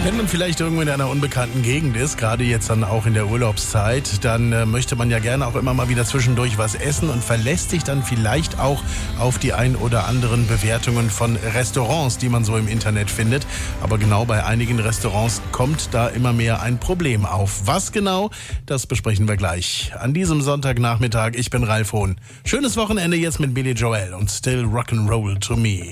Wenn man vielleicht irgendwo in einer unbekannten Gegend ist, gerade jetzt dann auch in der Urlaubszeit, dann möchte man ja gerne auch immer mal wieder zwischendurch was essen und verlässt sich dann vielleicht auch auf die ein oder anderen Bewertungen von Restaurants, die man so im Internet findet. Aber genau bei einigen Restaurants kommt da immer mehr ein Problem auf. Was genau, das besprechen wir gleich. An diesem Sonntagnachmittag, ich bin Ralf Hohn. Schönes Wochenende jetzt mit Billy Joel und Still Rock'n'Roll to Me.